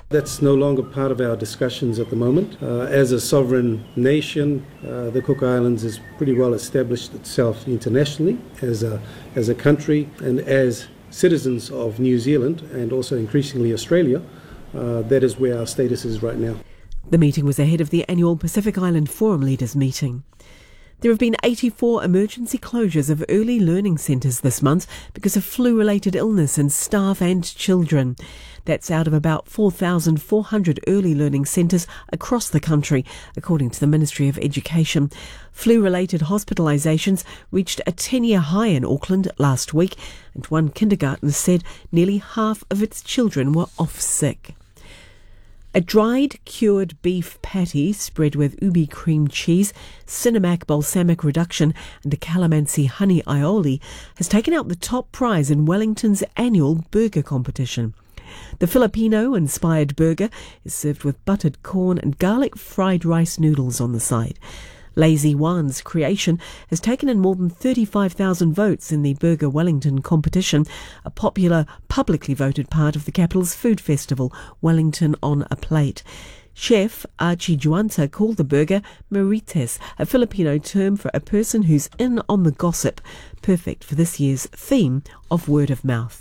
That's no longer part of our discussions at the moment. As a sovereign nation, the Cook Islands has pretty well established itself internationally as a country, and as citizens of New Zealand and also increasingly Australia, that is where our status is right now. The meeting was ahead of the annual Pacific Island Forum Leaders meeting. There have been 84 emergency closures of early learning centres this month because of flu-related illness in staff and children. That's out of about 4,400 early learning centres across the country, according to the Ministry of Education. Flu-related hospitalisations reached a 10-year high in Auckland last week, and one kindergarten said nearly half of its children were off sick. A dried, cured beef patty spread with ubi cream cheese, Cinemac balsamic reduction and a calamansi honey aioli has taken out the top prize in Wellington's annual burger competition. The Filipino-inspired burger is served with buttered corn and garlic fried rice noodles on the side. Lazy Juan's creation has taken in more than 35,000 votes in the Burger Wellington competition, a popular, publicly voted part of the capital's food festival, Wellington on a Plate. Chef Archie Juanta called the burger marites, a Filipino term for a person who's in on the gossip, perfect for this year's theme of word of mouth.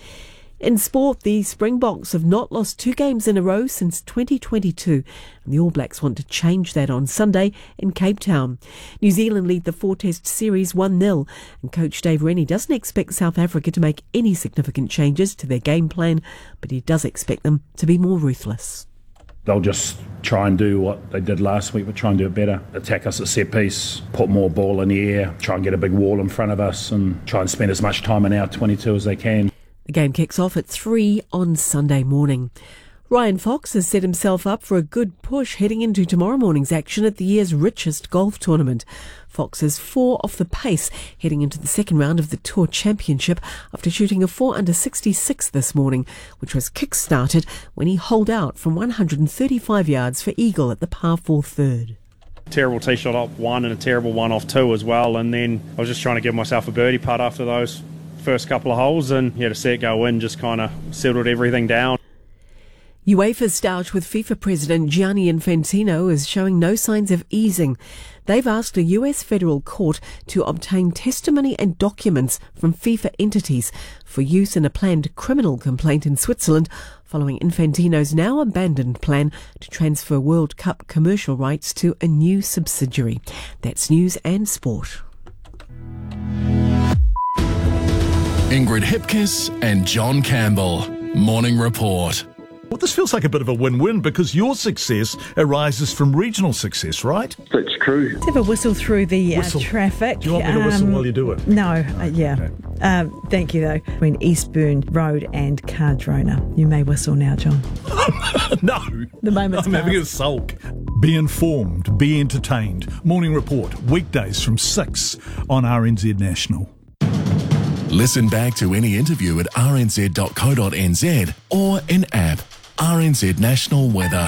In sport, the Springboks have not lost 2 games in a row since 2022, and the All Blacks want to change that on Sunday in Cape Town. New Zealand lead the 4-test series 1-0, and coach Dave Rennie doesn't expect South Africa to make any significant changes to their game plan, but he does expect them to be more ruthless. They'll just try and do what they did last week, but try and do it better. Attack us at set piece, put more ball in the air, try and get a big wall in front of us, and try and spend as much time in our 22 as they can. The game kicks off at 3 on Sunday morning. Ryan Fox has set himself up for a good push heading into tomorrow morning's action at the year's richest golf tournament. Fox is 4 off the pace heading into the second round of the Tour Championship after shooting a 4 under 66 this morning, which was kick-started when he holed out from 135 yards for eagle at the par 4 third. Terrible tee shot off 1 and a terrible one off 2 as well, and then I was just trying to give myself a birdie putt after those first couple of holes, and to see it go in just kind of settled everything down. UEFA's stoush with FIFA President Gianni Infantino is showing no signs of easing. They've asked a US federal court to obtain testimony and documents from FIFA entities for use in a planned criminal complaint in Switzerland following Infantino's now abandoned plan to transfer World Cup commercial rights to a new subsidiary. That's news and sport. Ingrid Hipkiss and John Campbell. Morning Report. Well, this feels like a bit of a win-win because your success arises from regional success, right? That's true. Let's have a whistle through the traffic. Do you want me to whistle while you do it? No, yeah. Okay. Thank you, though. Between Eastbourne Road and Cardrona. You may whistle now, John. No. The moment's I'm having a sulk. Be informed, be entertained. Morning Report, weekdays from 6 on RNZ National. Listen back to any interview at rnz.co.nz or in app. RNZ National Weather.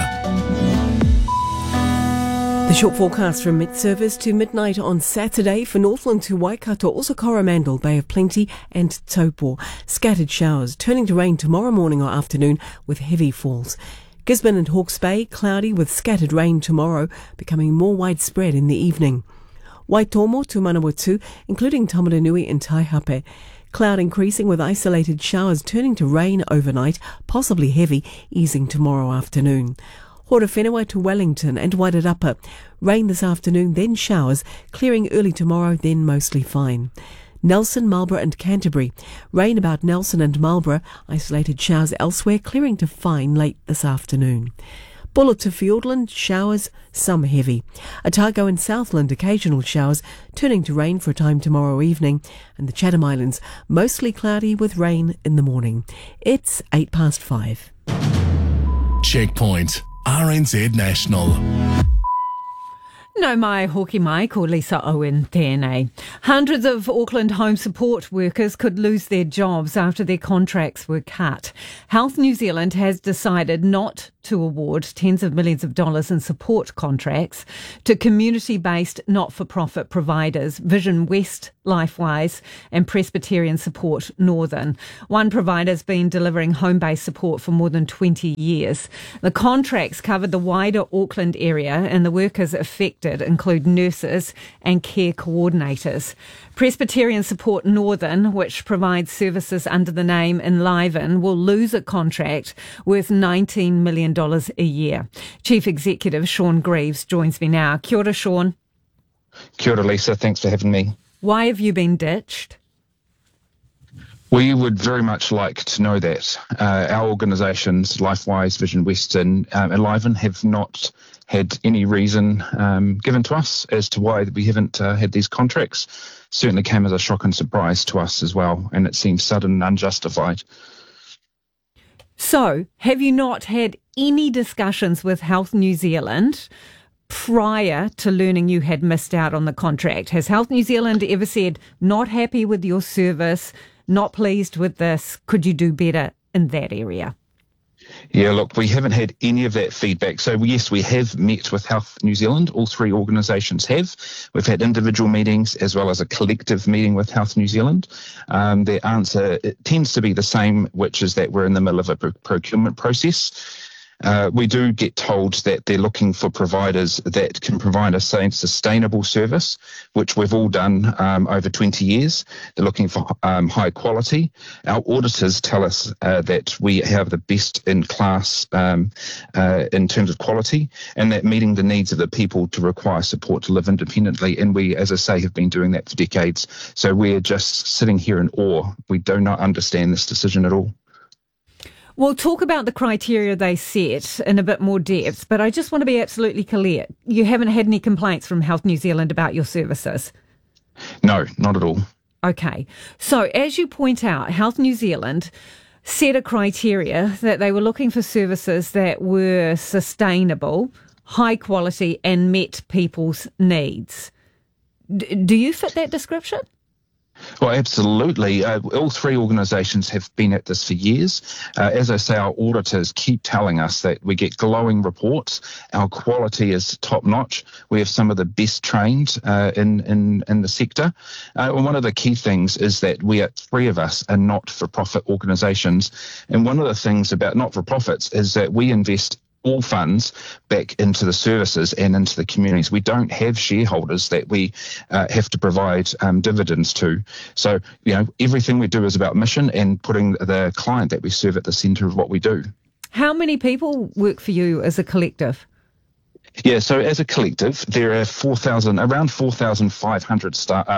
The short forecast from mid-service to midnight on Saturday for Northland to Waikato, also Coromandel, Bay of Plenty and Taupo. Scattered showers turning to rain tomorrow morning or afternoon with heavy falls. Gisborne and Hawke's Bay, cloudy with scattered rain tomorrow, becoming more widespread in the evening. Waitomo to Manawatu, including Tamaranui and Taihape. Cloud increasing with isolated showers turning to rain overnight, possibly heavy, easing tomorrow afternoon. Horowhenua to Wellington and Wairarapa. Rain this afternoon, then showers, clearing early tomorrow, then mostly fine. Nelson, Marlborough and Canterbury. Rain about Nelson and Marlborough, isolated showers elsewhere, clearing to fine late this afternoon. Buller to Fiordland, showers, some heavy. Otago and Southland, occasional showers, turning to rain for a time tomorrow evening. And the Chatham Islands, mostly cloudy with rain in the morning. It's 5:08. Checkpoint, RNZ National. No mai hoki mai ko Lisa Owen tēnei. Hundreds of Auckland home support workers could lose their jobs after their contracts were cut. Health New Zealand has decided not to award tens of millions of dollars in support contracts to community-based not-for-profit providers. Vision West LifeWise, and Presbyterian Support Northern. One provider's been delivering home-based support for more than 20 years. The contracts cover the wider Auckland area, and the workers affected include nurses and care coordinators. Presbyterian Support Northern, which provides services under the name Enliven, will lose a contract worth $19 million a year. Chief Executive Sean Greaves joins me now. Kia ora, Sean. Kia ora, Lisa. Thanks for having me. Why have you been ditched? We would very much like to know that. Our organisations, LifeWise, Vision Western, Enliven, have not had any reason given to us as to why we haven't had these contracts. Certainly came as a shock and surprise to us as well, and it seems sudden and unjustified. So, have you not had any discussions with Health New Zealand prior to learning you had missed out on the contract? Has Health New Zealand ever said, not happy with your service, not pleased with this, could you do better in that area? Yeah, look, we haven't had any of that feedback. So, yes, we have met with Health New Zealand. All three organisations have. We've had individual meetings as well as a collective meeting with Health New Zealand. Their answer tends to be the same, which is that we're in the middle of a procurement process. We do get told that they're looking for providers that can provide a sustainable service, which we've all done over 20 years. They're looking for high quality. Our auditors tell us that we have the best in class in terms of quality, and that meeting the needs of the people to require support to live independently. And we, as I say, have been doing that for decades. So we're just sitting here in awe. We do not understand this decision at all. We'll talk about the criteria they set in a bit more depth, but I just want to be absolutely clear. You haven't had any complaints from Health New Zealand about your services? No, not at all. Okay. So as you point out, Health New Zealand set a criteria that they were looking for services that were sustainable, high quality, and met people's needs. Do you fit that description? Well, absolutely. All three organisations have been at this for years. As I say, our auditors keep telling us that we get glowing reports. Our quality is top notch. We have some of the best trained in the sector. And one of the key things is that three of us are not-for-profit organisations. And one of the things about not-for-profits is that we invest all funds back into the services and into the communities. We don't have shareholders that we have to provide dividends to. So, everything we do is about mission and putting the client that we serve at the centre of what we do. How many people work for you as a collective? Yeah, so as a collective, there are around 4,500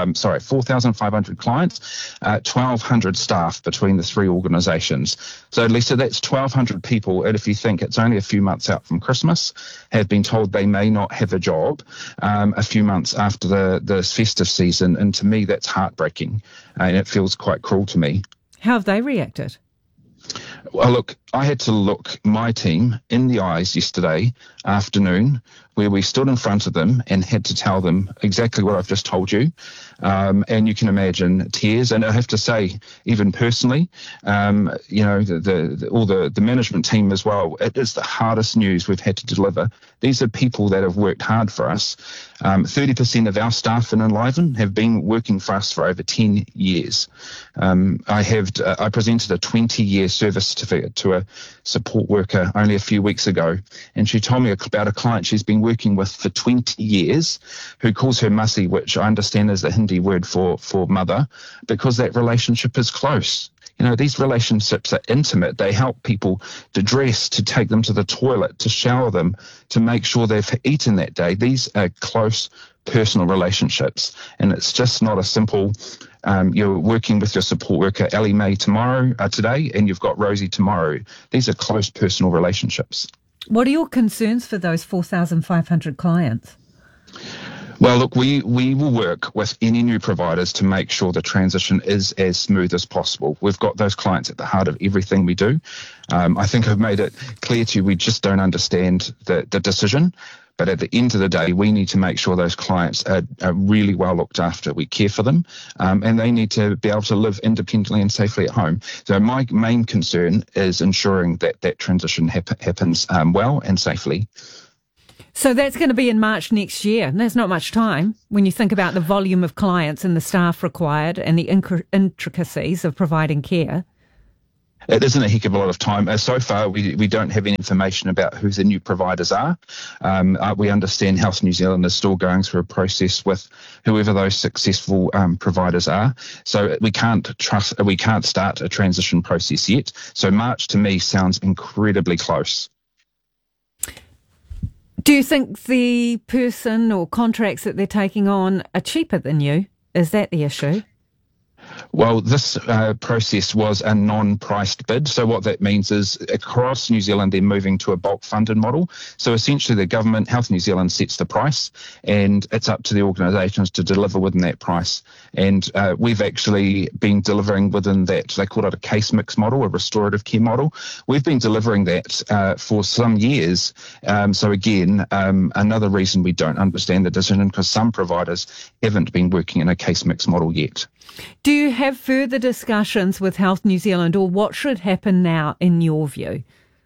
4,500 clients, 1,200 staff between the three organisations. So, Lisa, that's 1,200 people, and if you think it's only a few months out from Christmas, have been told they may not have a job a few months after the festive season, and to me, that's heartbreaking, and it feels quite cruel to me. How have they reacted? Well, look, I had to look my team in the eyes yesterday afternoon, where we stood in front of them and had to tell them exactly what I've just told you. And you can imagine tears. And I have to say, even personally, all the management team as well, it is the hardest news we've had to deliver. These are people that have worked hard for us. 30% of our staff in Enliven have been working for us for over 10 years. I presented a 20-year service certificate to a support worker only a few weeks ago, and she told me about a client she's been working with for 20 years who calls her Masi, which I understand is the Hindi word for mother, because that relationship is close. These relationships are intimate. They help people to dress, to take them to the toilet, to shower them, to make sure they've eaten that day. These are close personal relationships, and it's just not a simple you're working with your support worker Ellie Mae today, and you've got Rosie tomorrow. These are close personal relationships. What are your concerns for those 4,500 clients? Well, look, we will work with any new providers to make sure the transition is as smooth as possible. We've got those clients at the heart of everything we do. I think I've made it clear to you, we just don't understand the decision. But at the end of the day, we need to make sure those clients are really well looked after. We care for them, and they need to be able to live independently and safely at home. So my main concern is ensuring that transition happens well and safely. So that's going to be in March next year, and that's not much time when you think about the volume of clients and the staff required and the intricacies of providing care. It isn't a heck of a lot of time. So far, we don't have any information about who the new providers are. We understand Health New Zealand is still going through a process with whoever those successful providers are. So we can't start a transition process yet. So March to me sounds incredibly close. Do you think the person or contracts that they're taking on are cheaper than you? Is that the issue? Well, this process was a non-priced bid. So what that means is across New Zealand, they're moving to a bulk funded model. So essentially the government, Health New Zealand, sets the price and it's up to the organisations to deliver within that price. And we've actually been delivering within that. They call it a case mix model, a restorative care model. We've been delivering that for some years. So again, another reason we don't understand the decision because some providers haven't been working in a case mix model yet. Do you have further discussions with Health New Zealand, or what should happen now in your view?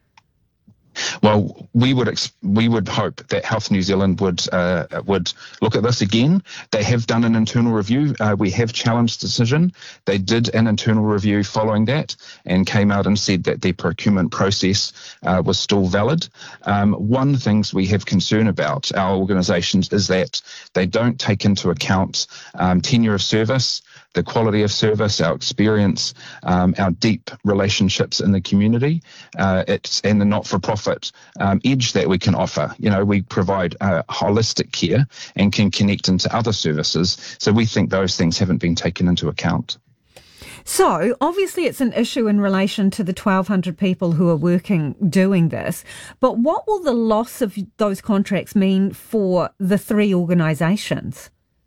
Well, we would hope that Health New Zealand would look at this again. They have done an internal review. We have challenged the decision. They did an internal review following that and came out and said that their procurement process was still valid. One thing we have concern about our organisations is that they don't take into account tenure of service, the quality of service, our experience, our deep relationships in the community, and the not-for-profit edge that we can offer. You know, we provide holistic care and can connect into other services. So we think those things haven't been taken into account. So, obviously it's an issue in relation to the 1,200 people who are doing this, but what will the loss of those contracts mean for the three organisations?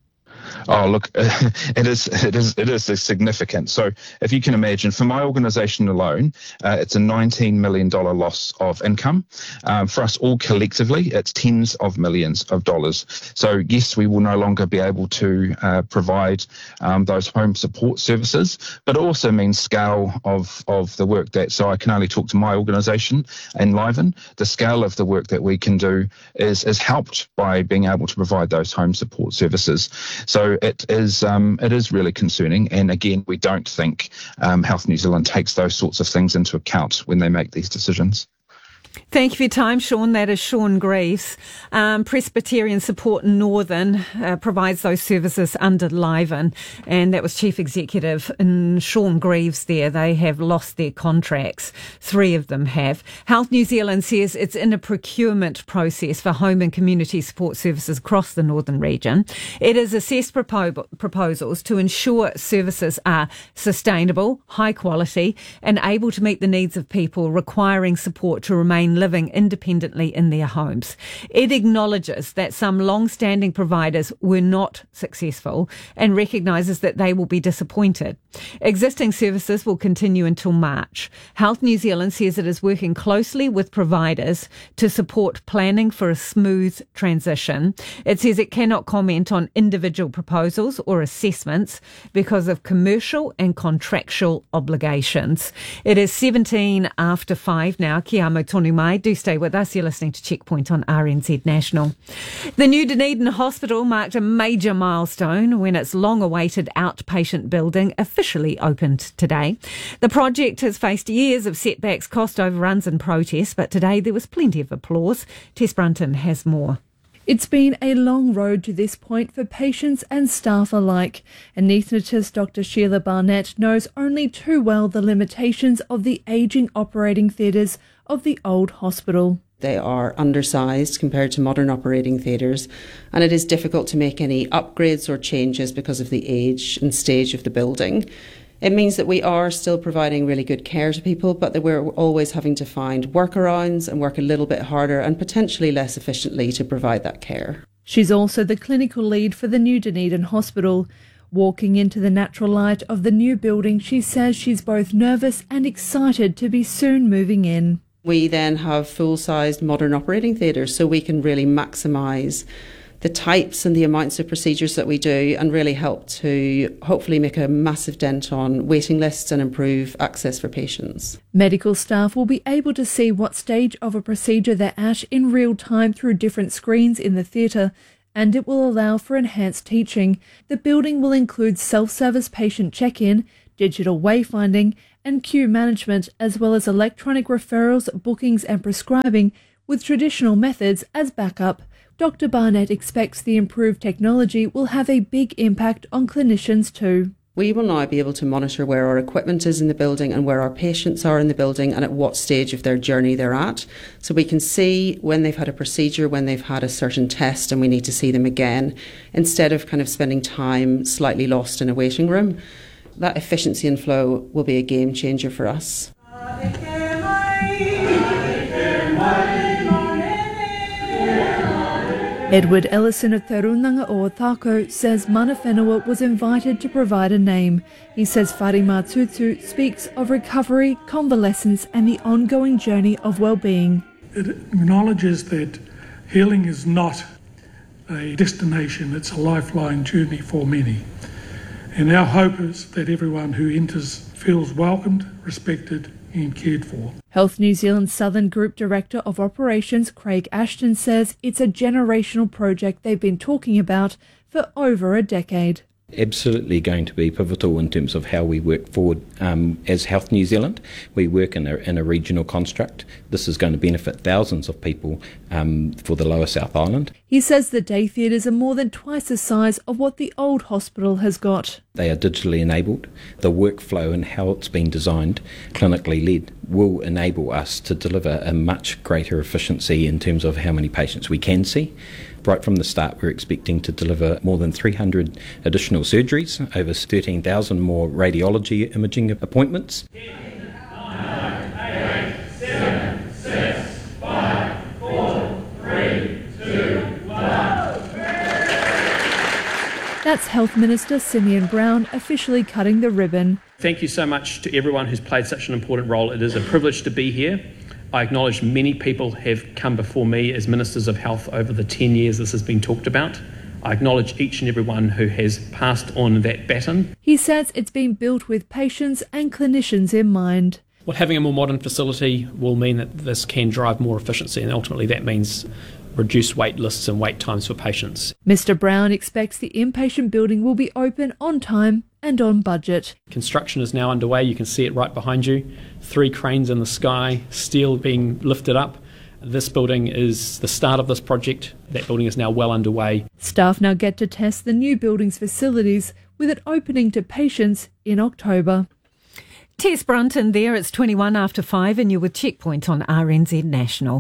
Oh, look, it is significant. So if you can imagine, for my organisation alone, it's a $19 million loss of income. For us all collectively, it's tens of millions of dollars. So yes, we will no longer be able to provide those home support services, but it also means scale of the work so I can only talk to my organisation, Enliven. The scale of the work that we can do is helped by being able to provide those home support services. So it is really concerning. And again, we don't think Health New Zealand takes those sorts of things into account when they make these decisions. Thank you for your time, Sean. That is Sean Greaves. Presbyterian Support Northern provides those services under Liven, and that was Chief Executive Sean Greaves there. They have lost their contracts. 3 of them have. Health New Zealand says it's in a procurement process for home and community support services across the northern region. It has assessed proposals to ensure services are sustainable, high quality, and able to meet the needs of people requiring support to remain living independently in their homes. It acknowledges that some long-standing providers were not successful and recognises that they will be disappointed. Existing services will continue until March. Health New Zealand says it is working closely with providers to support planning for a smooth transition. It says it cannot comment on individual proposals or assessments because of commercial and contractual obligations. It is 17 after 5 now. Kia amo tonu mai. Do stay with us. You're listening to Checkpoint on RNZ National. The new Dunedin Hospital marked a major milestone when its long-awaited outpatient building officially opened today. The project has faced years of setbacks, cost overruns and protests, but today there was plenty of applause. Tess Brunton has more. It's been a long road to this point for patients and staff alike. Anaesthetist Dr. Sheila Barnett knows only too well the limitations of the ageing operating theatres of the old hospital. They are undersized compared to modern operating theatres, and it is difficult to make any upgrades or changes because of the age and stage of the building. It means that we are still providing really good care to people, but that we're always having to find workarounds and work a little bit harder and potentially less efficiently to provide that care. She's also the clinical lead for the new Dunedin Hospital. Walking into the natural light of the new building, she says she's both nervous and excited to be soon moving in. We then have full-sized modern operating theatres, so we can really maximise the types and the amounts of procedures that we do, and really help to hopefully make a massive dent on waiting lists and improve access for patients. Medical staff will be able to see what stage of a procedure they're at in real time through different screens in the theatre, and it will allow for enhanced teaching. The building will include self-service patient check-in, digital wayfinding and queue management, as well as electronic referrals, bookings and prescribing, with traditional methods as backup. Dr. Barnett expects the improved technology will have a big impact on clinicians too. We will now be able to monitor where our equipment is in the building and where our patients are in the building and at what stage of their journey they're at. So we can see when they've had a procedure, when they've had a certain test and we need to see them again, instead of kind of spending time slightly lost in a waiting room. That efficiency and flow will be a game changer for us. Edward Ellison of Te Runanga o Otago says Mana Whenua was invited to provide a name. He says Wharima Tutu speaks of recovery, convalescence and the ongoing journey of well-being. It acknowledges that healing is not a destination, it's a lifeline journey for many. And our hope is that everyone who enters feels welcomed, respected and cared for. Health New Zealand Southern Group Director of Operations Craig Ashton says it's a generational project they've been talking about for over a decade. Absolutely going to be pivotal in terms of how we work forward as Health New Zealand. We work in a regional construct. This is going to benefit thousands of people for the Lower South Island. He says the day theatres are more than twice the size of what the old hospital has got. They are digitally enabled. The workflow and how it's been designed, clinically led, will enable us to deliver a much greater efficiency in terms of how many patients we can see. Right from the start, we're expecting to deliver more than 300 additional surgeries, over 13,000 more radiology imaging appointments. 10, 9, 8, 7, 6, 5, 4, 3, 2, 1. That's Health Minister Simeon Brown officially cutting the ribbon. Thank you so much to everyone who's played such an important role. It is a privilege to be here. I acknowledge many people have come before me as Ministers of Health over the 10 years this has been talked about. I acknowledge each and every one who has passed on that baton. He says it's been built with patients and clinicians in mind. Well, having a more modern facility will mean that this can drive more efficiency, and ultimately that means reduced wait lists and wait times for patients. Mr. Brown expects the inpatient building will be open on time and on budget. Construction is now underway. You can see it right behind you. 3 cranes in the sky, steel being lifted up. This building is the start of this project. That building is now well underway. Staff now get to test the new building's facilities, with it opening to patients in October. Tess Brunton there. It's 21 after 5 and you're with Checkpoint on RNZ National.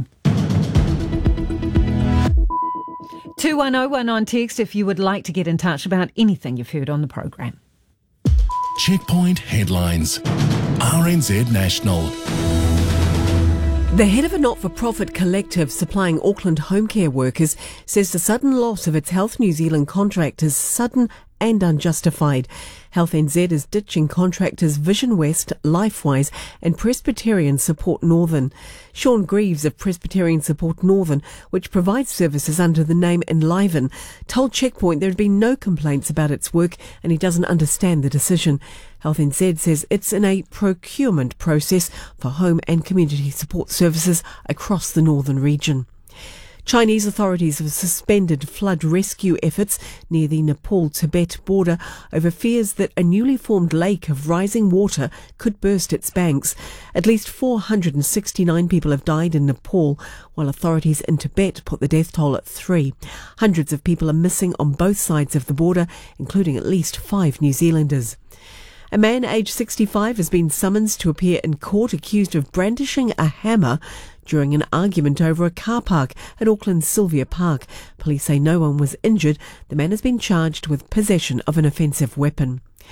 21019 text if you would like to get in touch about anything you've heard on the program. Checkpoint headlines. RNZ National. The head of a not-for-profit collective supplying Auckland home care workers says the sudden loss of its Health New Zealand contract is sudden and unjustified. Health NZ is ditching contractors Vision West, Lifewise and Presbyterian Support Northern. Sean Greaves of Presbyterian Support Northern, which provides services under the name Enliven, told Checkpoint there had been no complaints about its work and he doesn't understand the decision. Health NZ says it's in a procurement process for home and community support services across the northern region. Chinese authorities have suspended flood rescue efforts near the Nepal-Tibet border over fears that a newly formed lake of rising water could burst its banks. At least 469 people have died in Nepal, while authorities in Tibet put the death toll at 3. Hundreds of people are missing on both sides of the border, including at least 5 New Zealanders. A man aged 65 has been summoned to appear in court accused of brandishing a hammer during an argument over a car park at Auckland's Sylvia Park. Police say no one was injured. The man has been charged with possession of an offensive weapon.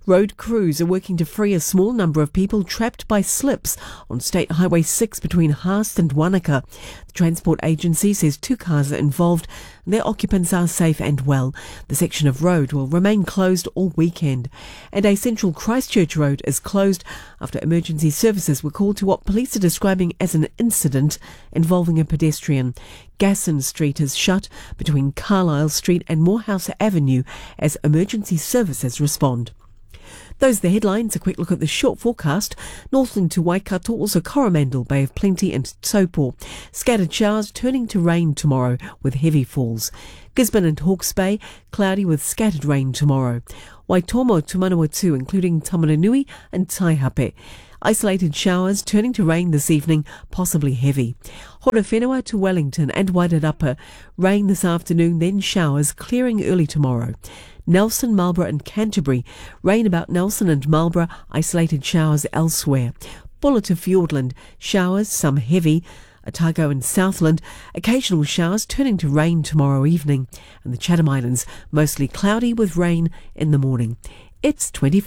Road crews are working to free a small number of people trapped by slips on State Highway 6 between Haast and Wanaka. The transport agency says 2 cars are involved and their occupants are safe and well. The section of road will remain closed all weekend. And a central Christchurch road is closed after emergency services were called to what police are describing as an incident involving a pedestrian. Gasson Street is shut between Carlisle Street and Morehouse Avenue as emergency services respond. Those are the headlines. A quick look at the short forecast. Northland to Waikato, also Coromandel, Bay of Plenty and Taupo. Scattered showers turning to rain tomorrow with heavy falls. Gisborne and Hawke's Bay, cloudy with scattered rain tomorrow. Waitomo to Manawatu, including Tamaranui and Taihape. Isolated showers turning to rain this evening, possibly heavy. Horowhenua to Wellington and Wairarapa. Rain this afternoon, then showers, clearing early tomorrow. Nelson, Marlborough and Canterbury. Rain about Nelson and Marlborough, isolated showers elsewhere. Bulla to Fiordland, showers, some heavy. Otago and Southland, occasional showers turning to rain tomorrow evening. And the Chatham Islands, mostly cloudy with rain in the morning. It's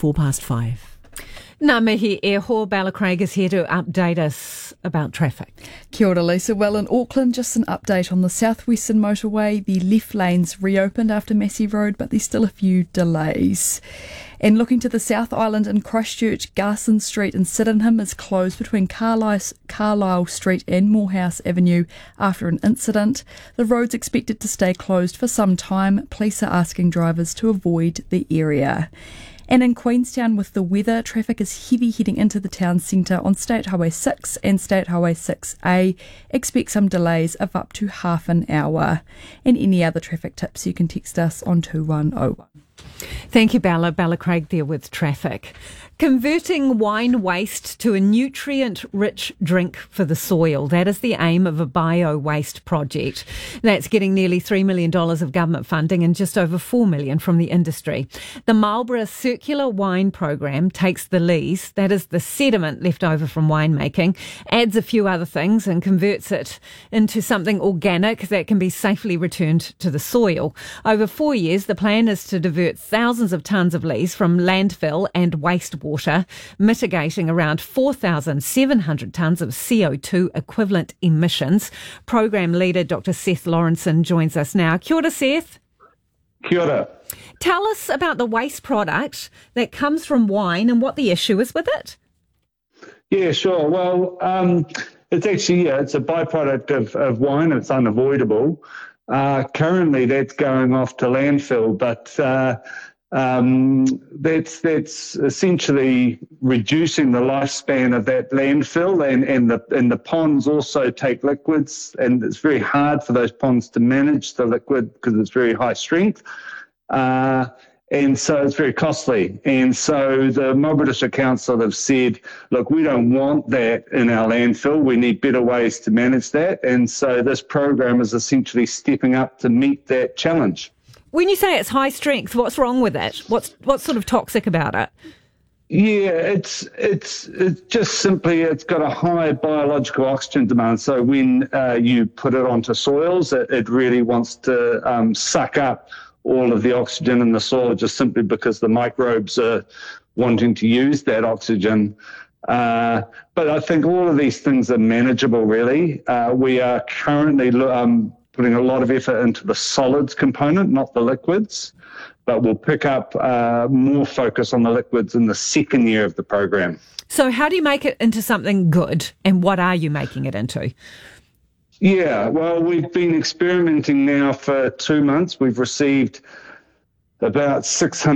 5:24. Ngā mihi e ho, Bella Craig is here to update us about traffic. Kia ora, Lisa. Well, in Auckland, just an update on the southwestern motorway. The left lane's reopened after Massey Road, but there's still a few delays. And looking to the South Island in Christchurch, Garson Street in Sydenham is closed between Carlisle Street and Morehouse Avenue after an incident. The road's expected to stay closed for some time. Police are asking drivers to avoid the area. And in Queenstown, with the weather, traffic is heavy heading into the town centre on State Highway 6 and State Highway 6A. Expect some delays of up to half an hour. And any other traffic tips, you can text us on 2101. Thank you, Bella. Bella Craig there with traffic. Converting wine waste to a nutrient-rich drink for the soil. That is the aim of a bio-waste project. That's getting nearly $3 million of government funding and just over $4 million from the industry. The Marlborough Circular Wine Program takes the lees, that is the sediment left over from winemaking, adds a few other things and converts it into something organic that can be safely returned to the soil. Over 4 years, the plan is to divert thousands of tonnes of lees from landfill and wastewater, mitigating around 4,700 tonnes of CO2 equivalent emissions. Program leader Dr. Seth Lawrenson joins us now. Kia ora, Seth. Kia ora. Tell us about the waste product that comes from wine and what the issue is with it. Yeah, sure. Well, it's actually, it's a byproduct of wine. It's unavoidable. Currently, that's going off to landfill, but that's essentially reducing the lifespan of that landfill, and the ponds also take liquids, and it's very hard for those ponds to manage the liquid because it's very high strength. And so it's very costly. And so the Marlborough District Council have said, look, we don't want that in our landfill. We need better ways to manage that. And so this program is essentially stepping up to meet that challenge. When you say it's high strength, what's wrong with it? What's sort of toxic about it? Yeah, it's just simply it's got a high biological oxygen demand. So when you put it onto soils, it really wants to suck up all of the oxygen in the soil just simply because the microbes are wanting to use that oxygen. But I think all of these things are manageable, really. We are currently putting a lot of effort into the solids component, not the liquids, but we'll pick up more focus on the liquids in the second year of the program. So how do you make it into something good, and what are you making it into? Yeah, well, we've been experimenting now for 2 months. We've received about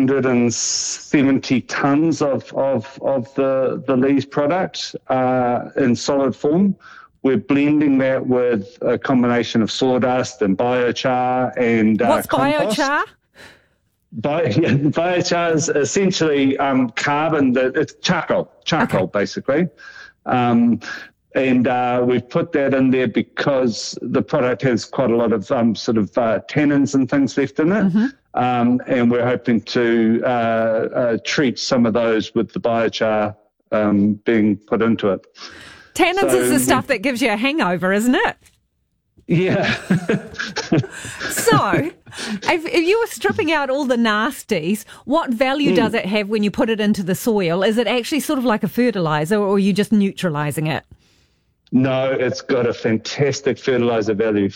670 tonnes of the lees product in solid form. We're blending that with a combination of sawdust and biochar and What's compost. biochar? Biochar is essentially carbon. It's charcoal okay. Basically. And we've put that in there because the product has quite a lot of tannins and things left in it. Mm-hmm. And we're hoping to treat some of those with the biochar being put into it. Tannins is the stuff that gives you a hangover, isn't it? Yeah. So, if you were stripping out all the nasties, what value does it have when you put it into the soil? Is it actually sort of like a fertiliser, or are you just neutralising it? No, it's got a fantastic fertiliser value,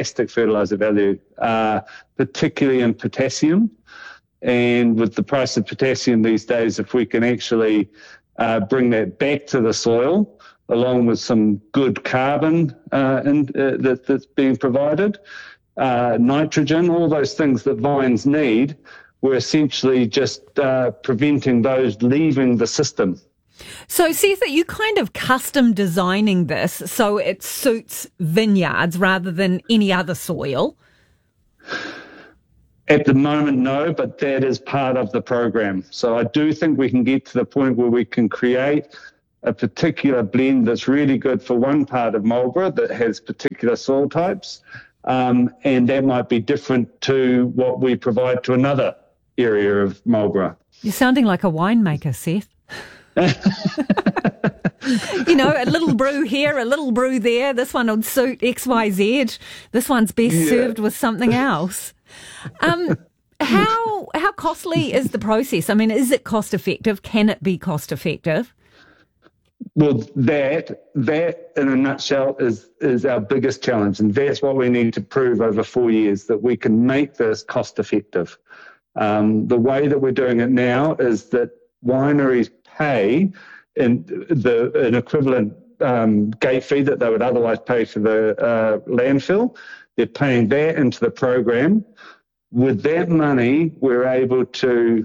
particularly in potassium. And with the price of potassium these days, if we can actually bring that back to the soil, along with some good carbon that's being provided, nitrogen, all those things that vines need, we're essentially just preventing those leaving the system. So, Seth, are you kind of custom designing this so it suits vineyards rather than any other soil? At the moment, no, but that is part of the program. So I do think we can get to the point where we can create a particular blend that's really good for one part of Marlborough that has particular soil types, and that might be different to what we provide to another area of Marlborough. You're sounding like a winemaker, Seth. You know, a little brew here, a little brew there. This one would suit XYZ. This one's best served with something else. How costly is the process? I mean, is it cost effective? Can it be cost effective? Well, that in a nutshell is our biggest challenge, and that's what we need to prove over 4 years, that we can make this cost effective. The way that we're doing it now is that wineries pay an equivalent gate fee that they would otherwise pay for the landfill. They're paying that into the program. With that money, we're able to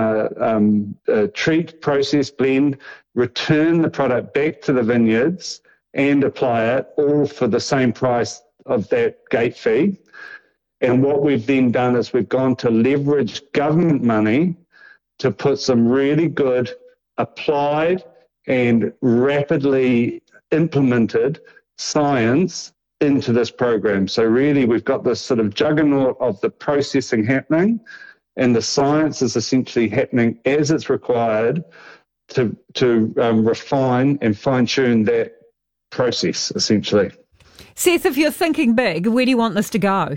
treat, process, blend, return the product back to the vineyards and apply it all for the same price of that gate fee. And what we've then done is we've gone to leverage government money to put some really good applied and rapidly implemented science into this program. So really we've got this sort of juggernaut of the processing happening, and the science is essentially happening as it's required to refine and fine-tune that process, essentially. Seth, if you're thinking big, where do you want this to go?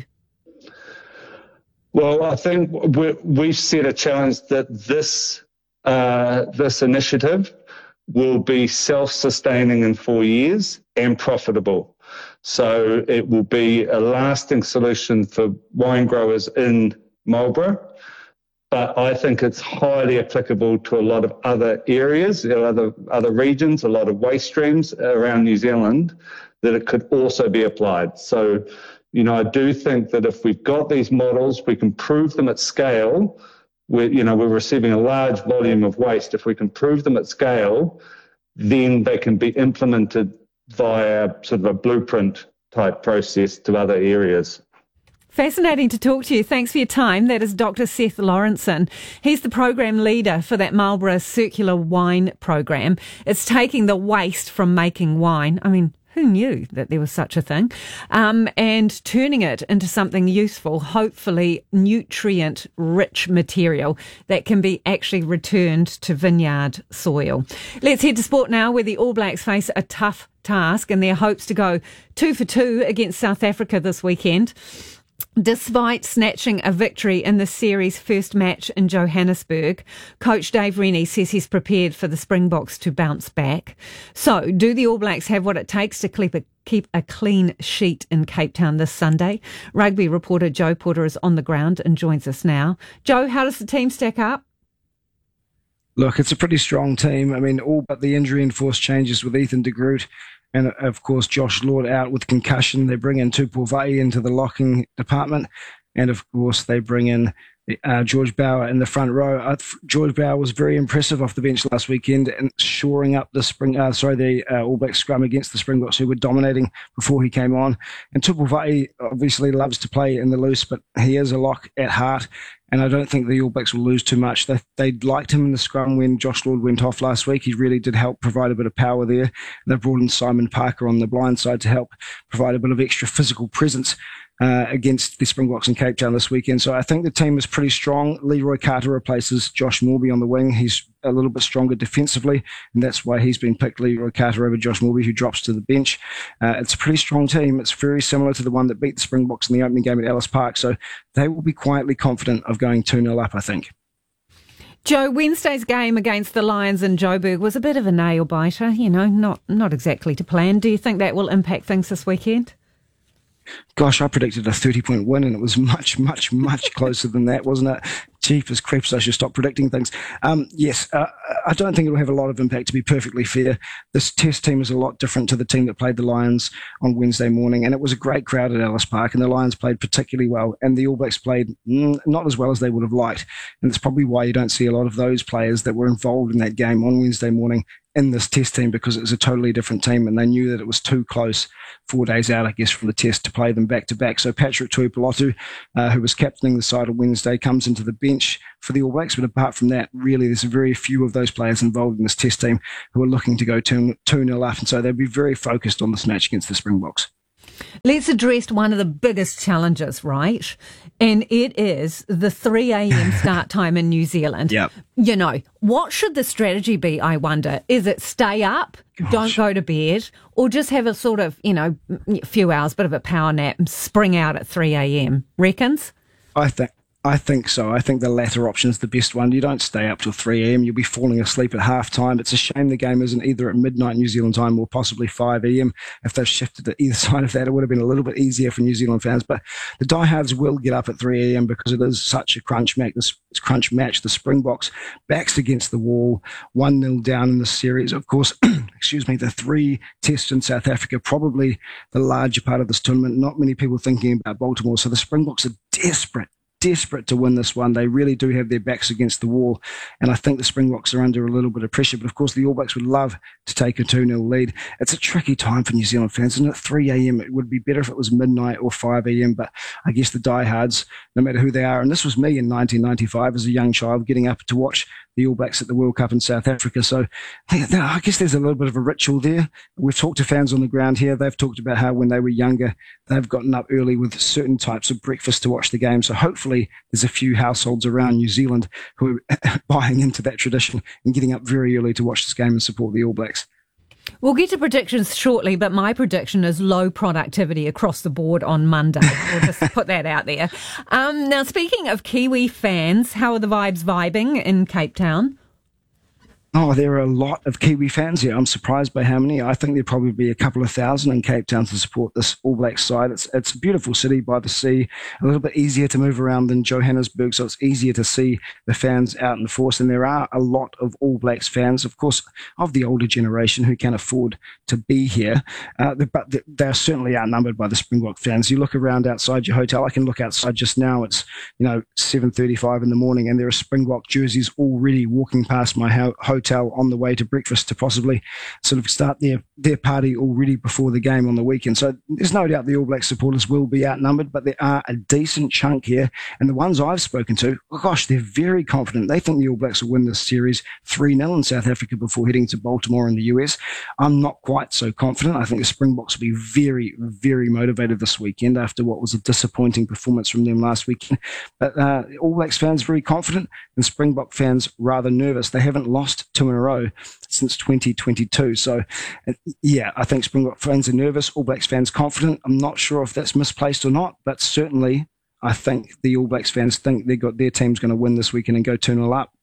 Well, I think we've set a challenge that this initiative will be self-sustaining in 4 years and profitable. So it will be a lasting solution for wine growers in Marlborough, but I think it's highly applicable to a lot of other areas, other regions, a lot of waste streams around New Zealand, that it could also be applied. So, I do think that if we've got these models, we can prove them at scale. We're receiving a large volume of waste. If we can prove them at scale, then they can be implemented via sort of a blueprint type process to other areas. Fascinating to talk to you. Thanks for your time. That is Dr. Seth Lawrenson. He's the program leader for that Marlborough Circular Wine program. It's taking the waste from making wine. I mean, who knew that there was such a thing? And turning it into something useful, hopefully nutrient-rich material that can be actually returned to vineyard soil. Let's head to sport now, where the All Blacks face a tough task in their hopes to go 2 for 2 against South Africa this weekend. Despite snatching a victory in the series' first match in Johannesburg, coach Dave Rennie says he's prepared for the Springboks to bounce back. So, do the All Blacks have what it takes to keep a clean sheet in Cape Town this Sunday? Rugby reporter Joe Porter is on the ground and joins us now. Joe, how does the team stack up? Look, it's a pretty strong team. I mean, all but the injury-enforced changes with Ethan de Groot and, of course, Josh Lord out with concussion. They bring in Tupou Vaa'i into the locking department. And, of course, they bring in George Bower in the front row. George Bower was very impressive off the bench last weekend and shoring up the All Black scrum against the Springboks, who were dominating before he came on. And Tupou Vaa'i obviously loves to play in the loose, but he is a lock at heart. And I don't think the All Blacks will lose too much. They liked him in the scrum when Josh Lord went off last week. He really did help provide a bit of power there. They've brought in Simon Parker on the blind side to help provide a bit of extra physical presence against the Springboks in Cape Town this weekend. So I think the team is pretty strong. Leroy Carter replaces Josh Morby on the wing. He's a little bit stronger defensively, and that's why he's been picked, Leroy Carter over Josh Morby, who drops to the bench. It's a pretty strong team. It's very similar to the one that beat the Springboks in the opening game at Ellis Park, so they will be quietly confident of going 2-0 up, I think. Joe, Wednesday's game against the Lions in Joburg was a bit of a nail-biter, not exactly to plan. Do you think that will impact things this weekend? Gosh, I predicted a 30-point win, and it was much, much, much closer than that, wasn't it? Jeepers creeps, I should stop predicting things. Yes, I don't think it will have a lot of impact, to be perfectly fair. This Test team is a lot different to the team that played the Lions on Wednesday morning, and it was a great crowd at Ellis Park, and the Lions played particularly well, and the All Blacks played not as well as they would have liked, and that's probably why you don't see a lot of those players that were involved in that game on Wednesday morning in this Test team, because it was a totally different team, and they knew that it was too close 4 days out, I guess, from the Test to play them back-to-back. So Patrick Tuipulotu, who was captaining the side on Wednesday, comes into the bench for the All Blacks, but apart from that, really, there's very few of those players involved in this Test team who are looking to go 2-0 up, and so they'll be very focused on this match against the Springboks. Let's address one of the biggest challenges, right? And it is the 3 a.m. start time in New Zealand. Yep. What should the strategy be, I wonder? Is it stay up, don't go to bed, or just have a sort of, a few hours, bit of a power nap and spring out at 3 a.m.? Reckons? I think so. I think the latter option is the best one. You don't stay up till 3 a.m. You'll be falling asleep at half time. It's a shame the game isn't either at midnight New Zealand time or possibly 5 a.m. If they've shifted to either side of that, it would have been a little bit easier for New Zealand fans. But the diehards will get up at 3 a.m. because it is such a crunch match. The Springboks backs against the wall, 1-0 down in the series. Of course, the 3 tests in South Africa, probably the larger part of this tournament. Not many people thinking about Baltimore. So the Springboks are desperate to win this one. They really do have their backs against the wall, and I think the Springboks are under a little bit of pressure, but of course the All Blacks would love to take a 2-0 lead. It's a tricky time for New Zealand fans, isn't it? 3 a.m. It would be better if it was midnight or 5 a.m, but I guess the diehards, no matter who they are, and this was me in 1995 as a young child getting up to watch the All Blacks at the World Cup in South Africa. So I guess there's a little bit of a ritual there. We've talked to fans on the ground here. They've talked about how when they were younger, they've gotten up early with certain types of breakfast to watch the game. So hopefully there's a few households around New Zealand who are buying into that tradition and getting up very early to watch this game and support the All Blacks. We'll get to predictions shortly, but my prediction is low productivity across the board on Monday. We'll just put that out there. Now, speaking of Kiwi fans, how are the vibing in Cape Town? Oh, there are a lot of Kiwi fans here. I'm surprised by how many. I think there'll probably be a couple of thousand in Cape Town to support this All Blacks side. It's a beautiful city by the sea, a little bit easier to move around than Johannesburg, so it's easier to see the fans out in force. And there are a lot of All Blacks fans, of course, of the older generation who can afford to be here. But they're certainly outnumbered by the Springbok fans. You look around outside your hotel. I can look outside just now. It's 7:35 in the morning, and there are Springbok jerseys already walking past my hotel on the way to breakfast to possibly sort of start their party already before the game on the weekend. So there's no doubt the All Black supporters will be outnumbered, but there are a decent chunk here. And the ones I've spoken to, they're very confident. They think the All Blacks will win this series 3-0 in South Africa before heading to Baltimore in the US. I'm not quite so confident. I think the Springboks will be very, very motivated this weekend after what was a disappointing performance from them last weekend. But All Blacks fans very confident and Springbok fans rather nervous. They haven't lost 2 in a row since 2022. So, yeah, I think Springbok fans are nervous, All Blacks fans confident. I'm not sure if that's misplaced or not, but certainly I think the All Blacks fans think their team's going to win this weekend and go 2-0 up.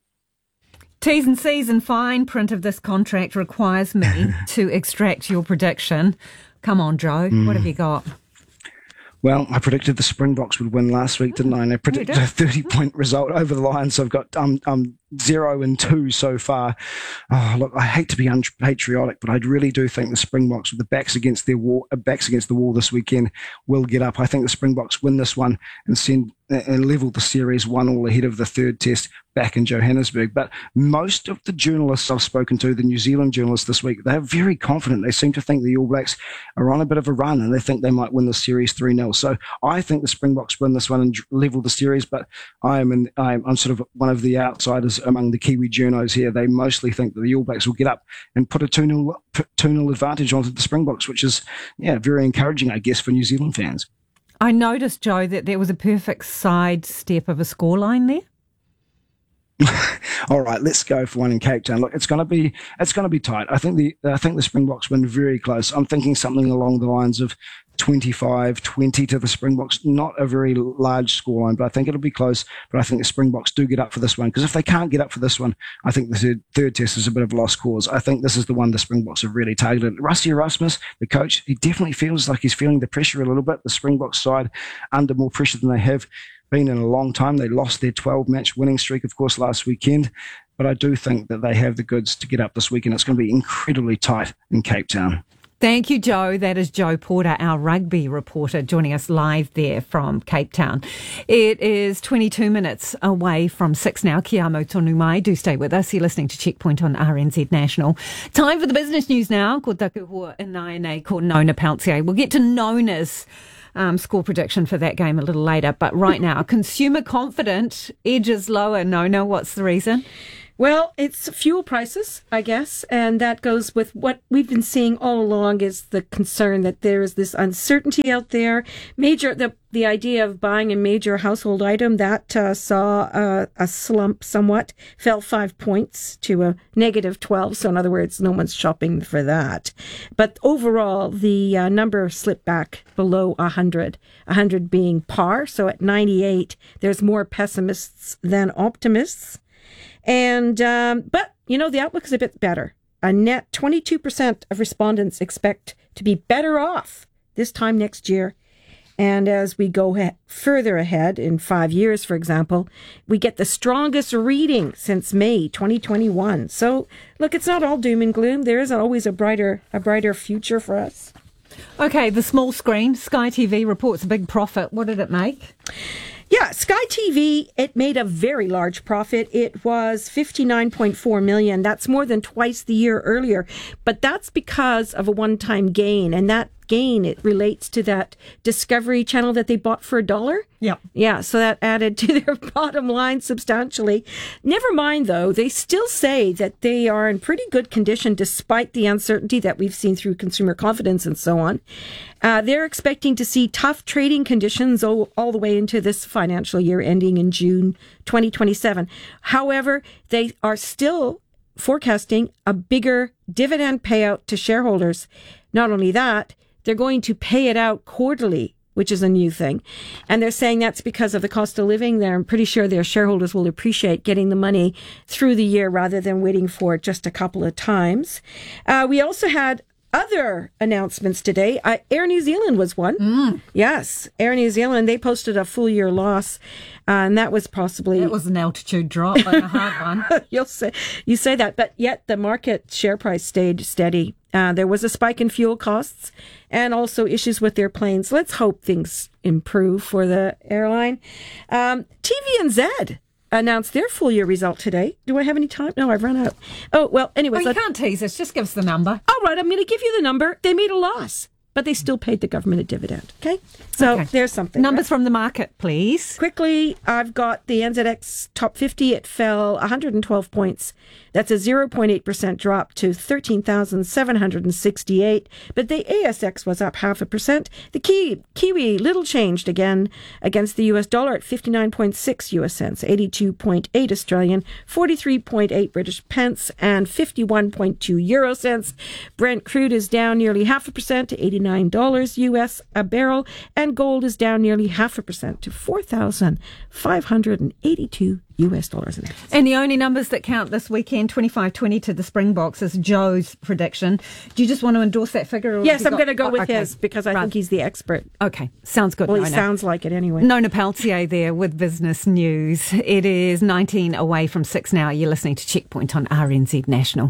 T's and C's and fine print of this contract requires me to extract your prediction. Come on, Joe. What have you got? Well, I predicted the Springboks would win last week, didn't I? And I predicted a 30-point result over the Lions. So I've got 0-2 so far. Oh, look, I hate to be unpatriotic, but I really do think the Springboks, with the backs against the wall this weekend, will get up. I think the Springboks win this one and level the series 1-1 ahead of the third test back in Johannesburg. But most of the journalists I've spoken to, the New Zealand journalists this week, they're very confident. They seem to think the All Blacks are on a bit of a run and they think they might win the series 3-0. So I think the Springboks win this one and level the series, but I'm sort of one of the outsiders among the Kiwi journos here. They mostly think that the All Blacks will get up and put a 2-0 advantage onto the Springboks, which is, very encouraging, I guess, for New Zealand fans. I noticed, Joe, that there was a perfect sidestep of a scoreline there. All right, let's go for one in Cape Town. Look, it's going to be tight. I think the Springboks win very close. I'm thinking something along the lines of 25-20 to the Springboks. Not a very large scoreline, but I think it'll be close. But I think the Springboks do get up for this one, because if they can't get up for this one, I think the third test is a bit of a lost cause. I think this is the one the Springboks have really targeted. Rusty Erasmus, the coach, he definitely feels like he's feeling the pressure a little bit. The Springboks side under more pressure than they have been in a long time. They lost their 12-match winning streak, of course, last weekend. But I do think that they have the goods to get up this weekend. It's going to be incredibly tight in Cape Town. Thank you, Joe. That is Joe Porter, our rugby reporter, joining us live there from Cape Town. It is 22 minutes away from 6 now. Kia amo tonu mai. Do stay with us. You're listening to Checkpoint on RNZ National. Time for the business news now. Ko taku hoa inai nei ko Nona Peltier. We'll get to Nona's score prediction for that game a little later. But right now, consumer confidence edges lower. Nona, what's the reason? Well, it's fuel prices, I guess, and that goes with what we've been seeing all along is the concern that there is this uncertainty out there. The idea of buying a major household item, that saw a slump somewhat, fell 5 points to a negative 12. So in other words, no one's shopping for that. But overall, the number slipped back below 100, 100 being par. So at 98, there's more pessimists than optimists. And, but, the outlook is a bit better. A net 22% of respondents expect to be better off this time next year. And as we go further ahead, in 5 years, for example, we get the strongest reading since May 2021. So, look, it's not all doom and gloom. There is always a brighter future for us. Okay, the small screen. Sky TV reports a big profit. What did it make? Yeah, Sky TV, it made a very large profit. It was $59.4 million. That's more than twice the year earlier. But that's because of a one-time gain. And that gain, it relates to that Discovery Channel that they bought for $1. Yeah. Yeah, so that added to their bottom line substantially. Never mind, though, they still say that they are in pretty good condition despite the uncertainty that we've seen through consumer confidence and so on. They're expecting to see tough trading conditions all the way into this financial year ending in June 2027. However, they are still forecasting a bigger dividend payout to shareholders. Not only that, they're going to pay it out quarterly, which is a new thing. And they're saying that's because of the cost of living there. I'm pretty sure their shareholders will appreciate getting the money through the year rather than waiting for it just a couple of times. We also had other announcements today. Air New Zealand was one. Yes, Air New Zealand, they posted a full year loss. And that was possibly... That was an altitude drop, but a hard one. You say that, but yet the market share price stayed steady. There was a spike in fuel costs and also issues with their planes. Let's hope things improve for the airline. TVNZ announced their full year result today. Do I have any time? No, I've run out. Oh, well, anyways. Well, you can't tease us. Just give us the number. All right, I'm going to give you the number. They made a loss, but they still paid the government a dividend. Okay? So there's something. Numbers from the market, please. Quickly, I've got the NZX Top 50. It fell 112 points. That's a 0.8% drop to 13,768. But the ASX was up 0.5%. The Kiwi, little changed again against the US dollar at 59.6 US cents, 82.8 Australian, 43.8 British pence, and 51.2 euro cents. Brent crude is down nearly 0.5% to $89 US a barrel, and gold is down nearly 0.5% to $4,582 US dollars an ounce. And the only numbers that count this weekend, 25-20 to the Springboks, is Joe's prediction. Do you just want to endorse that figure? Or yes, I'm going to go with his because I think he's the expert. Okay, sounds good. Well, Nona. He sounds like it anyway. Nona Peltier there with business news. It is 19 away from 6 now. You're listening to Checkpoint on RNZ National.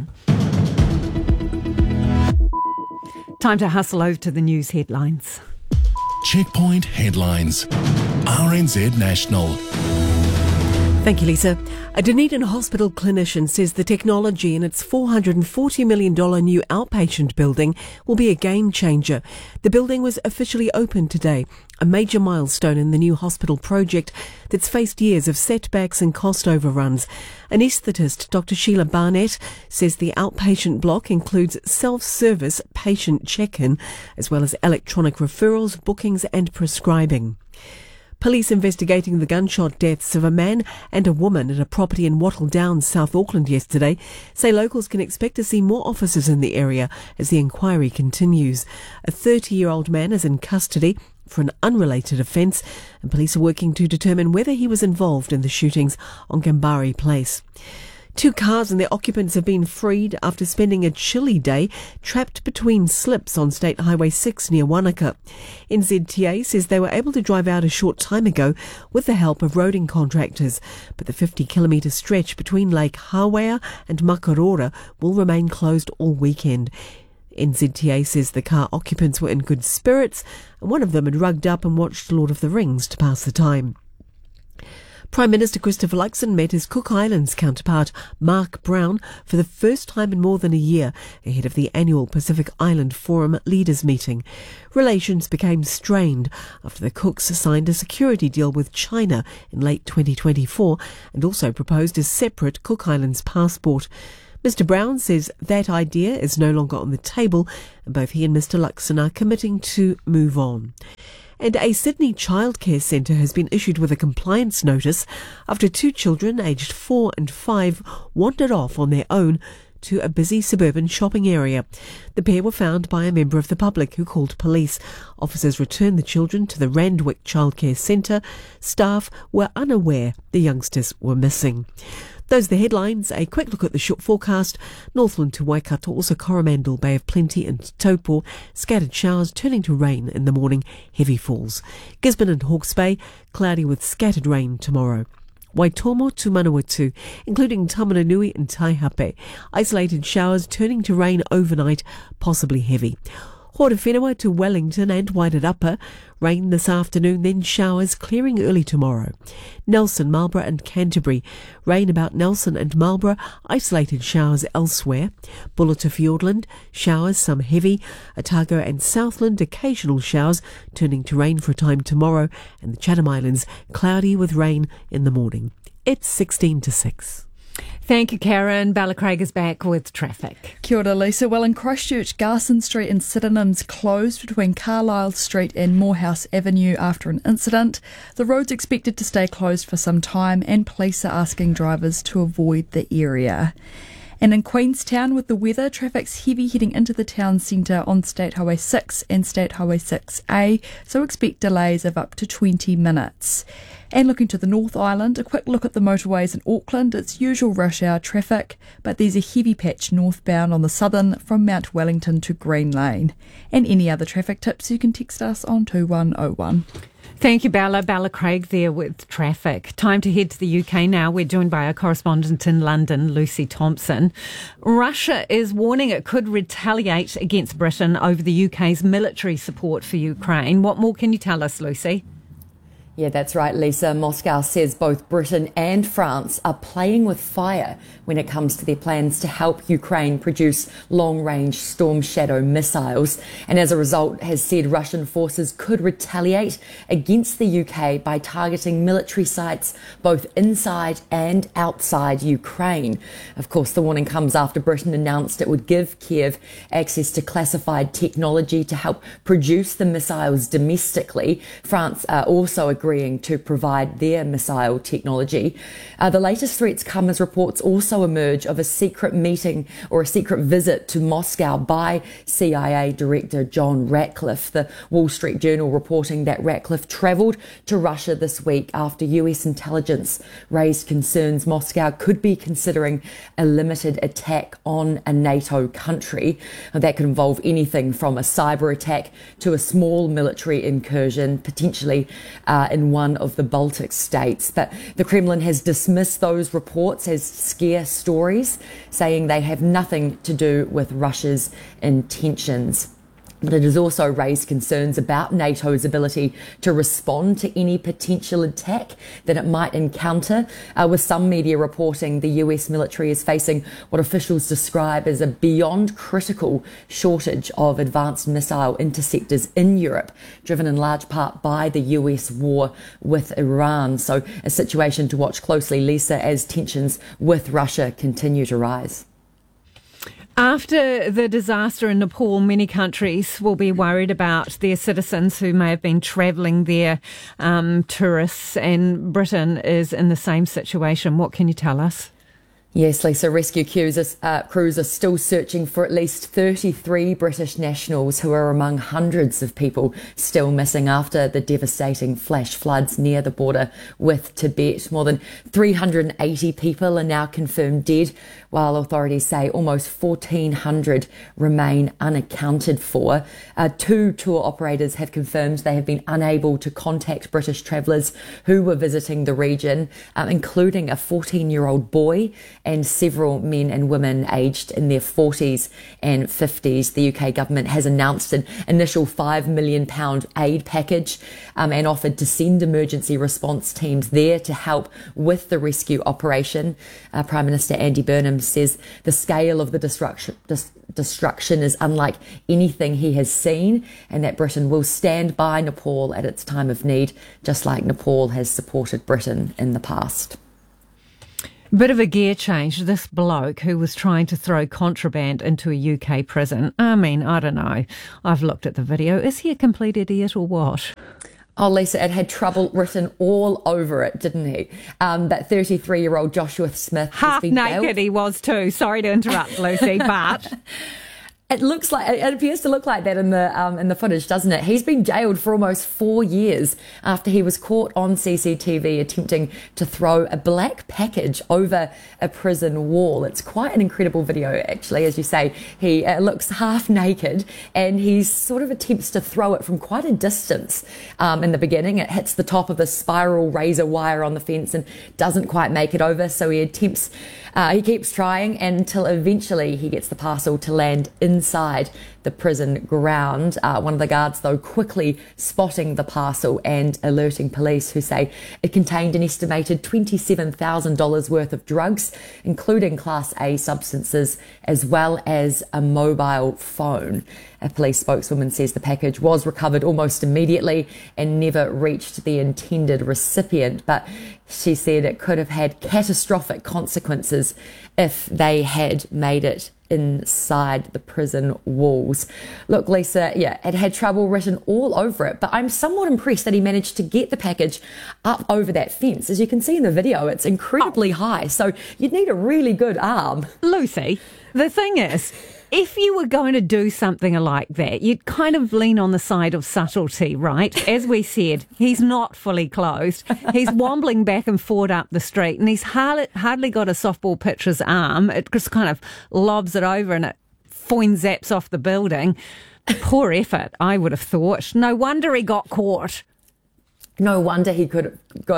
Time to hustle over to the news headlines. Checkpoint headlines. RNZ National. Thank you, Lisa. A Dunedin hospital clinician says the technology in its $440 million new outpatient building will be a game changer. The building was officially opened today, a major milestone in the new hospital project that's faced years of setbacks and cost overruns. Anaesthetist Dr. Sheila Barnett says the outpatient block includes self-service patient check-in, as well as electronic referrals, bookings and prescribing. Police investigating the gunshot deaths of a man and a woman at a property in Wattle Downs, South Auckland yesterday say locals can expect to see more officers in the area as the inquiry continues. A 30-year-old man is in custody for an unrelated offence, and police are working to determine whether he was involved in the shootings on Gambari Place. 2 cars and their occupants have been freed after spending a chilly day trapped between slips on State Highway 6 near Wanaka. NZTA says they were able to drive out a short time ago with the help of roading contractors, but the 50-kilometre stretch between Lake Hawea and Makarora will remain closed all weekend. NZTA says the car occupants were in good spirits, and one of them had rugged up and watched Lord of the Rings to pass the time. Prime Minister Christopher Luxon met his Cook Islands counterpart Mark Brown for the first time in more than a year ahead of the annual Pacific Island Forum leaders meeting. Relations became strained after the Cooks signed a security deal with China in late 2024 and also proposed a separate Cook Islands passport. Mr Brown says that idea is no longer on the table, and both he and Mr Luxon are committing to move on. And a Sydney childcare centre has been issued with a compliance notice after 2 children aged 4 and 5 wandered off on their own to a busy suburban shopping area. The pair were found by a member of the public who called police. Officers returned the children to the Randwick Childcare Centre. Staff were unaware the youngsters were missing. Those are the headlines. A quick look at the short forecast. Northland to Waikato, also Coromandel, Bay of Plenty and Taupo. Scattered showers turning to rain in the morning. Heavy falls. Gisborne and Hawke's Bay, cloudy with scattered rain tomorrow. Waitomo to Manawatu, including Tamananui and Taihape. Isolated showers turning to rain overnight, possibly heavy. Horowhenua to Wellington and Wairarapa. Rain this afternoon, then showers clearing early tomorrow. Nelson, Marlborough and Canterbury. Rain about Nelson and Marlborough. Isolated showers elsewhere. Buller to Fiordland. Showers, some heavy. Otago and Southland. Occasional showers turning to rain for a time tomorrow. And the Chatham Islands cloudy with rain in the morning. It's 16 to 6. Thank you, Karen. Balacraig is back with traffic. Kia ora, Lisa. Well, in Christchurch, Garson Street and Sydenham's closed between Carlisle Street and Morehouse Avenue after an incident. The road's expected to stay closed for some time, and police are asking drivers to avoid the area. And in Queenstown, with the weather, traffic's heavy heading into the town centre on State Highway 6 and State Highway 6A, so expect delays of up to 20 minutes. And looking to the North Island, a quick look at the motorways in Auckland. It's usual rush hour traffic, but there's a heavy patch northbound on the southern from Mount Wellington to Green Lane. And any other traffic tips, you can text us on 2101. Thank you, Bella. Bella Craig there with traffic. Time to head to the UK now. We're joined by our correspondent in London, Lucy Thompson. Russia is warning it could retaliate against Britain over the UK's military support for Ukraine. What more can you tell us, Lucy? Yeah, that's right, Lisa. Moscow says both Britain and France are playing with fire when it comes to their plans to help Ukraine produce long-range Storm Shadow missiles. And as a result, has said Russian forces could retaliate against the UK by targeting military sites both inside and outside Ukraine. Of course, the warning comes after Britain announced it would give Kiev access to classified technology to help produce the missiles domestically. France also agreeing to provide their missile technology. The latest threats come as reports also emerge of a secret meeting or a secret visit to Moscow by CIA Director John Ratcliffe. The Wall Street Journal reporting that Ratcliffe travelled to Russia this week after US intelligence raised concerns Moscow could be considering a limited attack on a NATO country. That could involve anything from a cyber attack to a small military incursion, potentially in one of the Baltic states. But the Kremlin has dismissed those reports as scare stories, saying they have nothing to do with Russia's intentions. But it has also raised concerns about NATO's ability to respond to any potential attack that it might encounter, with some media reporting the US military is facing what officials describe as a beyond critical shortage of advanced missile interceptors in Europe, driven in large part by the US war with Iran. So a situation to watch closely, Lisa, as tensions with Russia continue to rise. After the disaster in Nepal, many countries will be worried about their citizens who may have been travelling there, tourists, and Britain is in the same situation. What can you tell us? Yes, Lisa, rescue crews are still searching for at least 33 British nationals who are among hundreds of people still missing after the devastating flash floods near the border with Tibet. More than 380 people are now confirmed dead, while authorities say almost 1,400 remain unaccounted for. 2 tour operators have confirmed they have been unable to contact British travellers who were visiting the region, including a 14-year-old boy and several men and women aged in their 40s and 50s. The UK government has announced an initial £5 million aid package and offered to send emergency response teams there to help with the rescue operation. Prime Minister Andy Burnham says the scale of the destruction is unlike anything he has seen, and that Britain will stand by Nepal at its time of need, just like Nepal has supported Britain in the past. Bit of a gear change. This bloke who was trying to throw contraband into a UK prison. I mean, I don't know. I've looked at the video. Is he a complete idiot or what? Oh, Lisa, it had trouble written all over it, didn't he? That 33-year-old Joshua Smith half naked he was too. Sorry to interrupt, Lucy, but it appears to look like that in the footage, doesn't it? He's been jailed for almost 4 years after he was caught on CCTV attempting to throw a black package over a prison wall. It's quite an incredible video, actually. As you say, he looks half naked and he sort of attempts to throw it from quite a distance. In the beginning, it hits the top of the spiral razor wire on the fence and doesn't quite make it over. So he keeps trying until eventually he gets the parcel to land inside the prison ground. One of the guards, though, quickly spotting the parcel and alerting police, who say it contained an estimated $27,000 worth of drugs, including Class A substances, as well as a mobile phone. A police spokeswoman says the package was recovered almost immediately and never reached the intended recipient, but she said it could have had catastrophic consequences if they had made it inside the prison walls. Look, Lisa, it had trouble written all over it, but I'm somewhat impressed that he managed to get the package up over that fence. As you can see in the video, it's incredibly high, so you'd need a really good arm. Lucy, the thing is, if you were going to do something like that, you'd kind of lean on the side of subtlety, right? As we said, he's not fully clothed. He's wobbling back and forth up the street, and he's hardly got a softball pitcher's arm. It just kind of lobs it over and it zaps off the building. Poor effort, I would have thought. No wonder he got caught. No wonder he got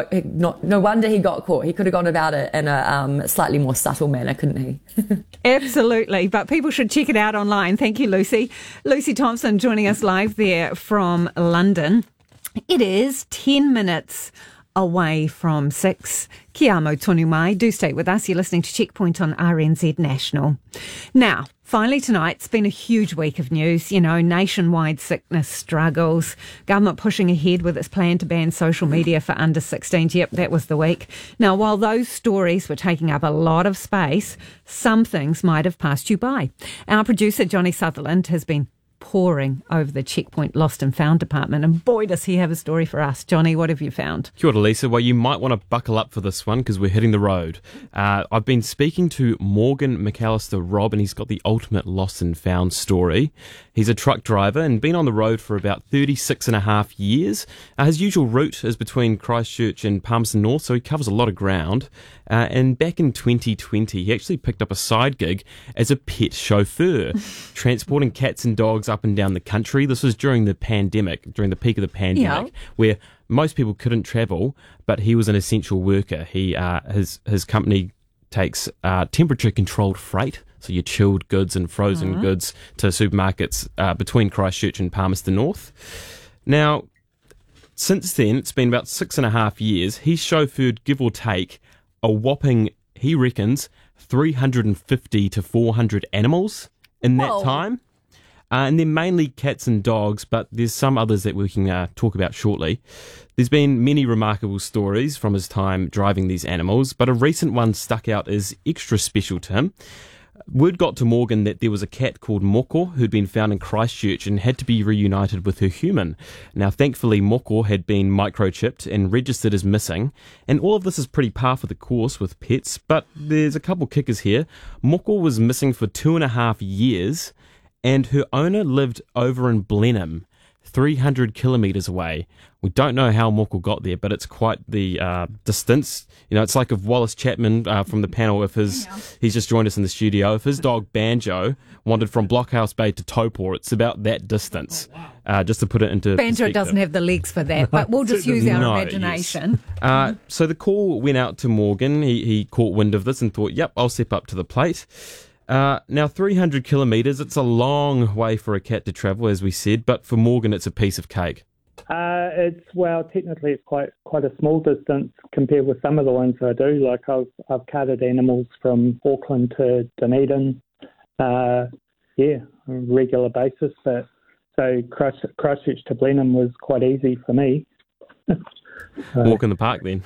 caught. He could have gone about it in a slightly more subtle manner, couldn't he? Absolutely. But people should check it out online. Thank you, Lucy. Lucy Thompson joining us live there from London. It is 10 minutes away from 6. Kia amo tonu mai. Do stay with us. You're listening to Checkpoint on RNZ National. Now, finally tonight, it's been a huge week of news. You know, nationwide sickness struggles. Government pushing ahead with its plan to ban social media for under 16s. Yep, that was the week. Now, while those stories were taking up a lot of space, some things might have passed you by. Our producer, Johnny Sutherland, has been poring over the Checkpoint Lost and Found department, and boy does he have a story for us. Johnny, what have you found? Kia ora, Lisa. Well, you might want to buckle up for this one because we're hitting the road. I've been speaking to Morgan McAllister Robb, and he's got the ultimate Lost and Found story. He's a truck driver and been on the road for about 36 and a half years. His usual route is between Christchurch and Palmerston North, so he covers a lot of ground. And back in 2020, he actually picked up a side gig as a pet chauffeur, transporting cats and dogs up and down the country. This was during the pandemic, during the peak of the pandemic, where most people couldn't travel, but he was an essential worker. His company takes temperature-controlled freight, so your chilled goods and frozen goods to supermarkets between Christchurch and Palmerston North. Now, since then, it's been about 6.5 years. He's chauffeured, give or take, a whopping, he reckons, 350 to 400 animals in that time. And they're mainly cats and dogs, but there's some others that we can talk about shortly. There's been many remarkable stories from his time driving these animals, but a recent one stuck out as extra special to him. Word got to Morgan that there was a cat called Moko who'd been found in Christchurch and had to be reunited with her human. Now, thankfully, Moko had been microchipped and registered as missing, and all of this is pretty par for the course with pets, but there's a couple kickers here. Moko was missing for 2.5 years, and her owner lived over in Blenheim, 300 kilometres away. We don't know how Moko got there, but it's quite the distance. You know, it's like if Wallace Chapman from the panel, he's just joined us in the studio, if his dog Banjo wandered from Blockhouse Bay to Taupo, it's about that distance. Just to put it into Banjo perspective. doesn't have the legs for that, but we'll just use our imagination. Yes. So the call went out to Morgan. He caught wind of this and thought, yep, I'll step up to the plate. Now, 300 kilometres, it's a long way for a cat to travel, as we said, but for Morgan, it's a piece of cake. Technically it's quite a small distance compared with some of the ones I do. Like I've carted animals from Auckland to Dunedin, on a regular basis. So Christchurch to Blenheim was quite easy for me. Walk in the park then.